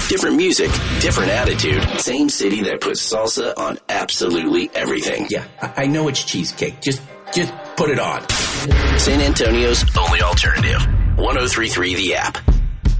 Different music, different attitude. Same city that puts salsa on absolutely everything. Yeah, I know it's cheesecake. Just put it on. San Antonio's only alternative. 103.3 The App.